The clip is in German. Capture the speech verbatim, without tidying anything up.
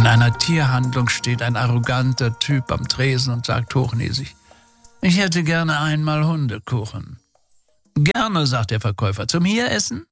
In einer Tierhandlung steht ein arroganter Typ am Tresen und sagt hochnäsig: Ich hätte gerne einmal Hundekuchen. Gerne, sagt der Verkäufer. Zum Hieressen?